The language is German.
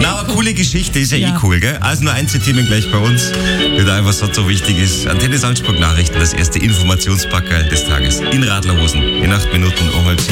Na, aber coole Geschichte, ist ja eh cool, gell? Also nur ein Thema gleich bei uns, wieder was so wichtig ist. Antenne Salzburg Nachrichten, das erste Informationspackerl des Tages. In Radlerhosen, in 8 Minuten um 6:30.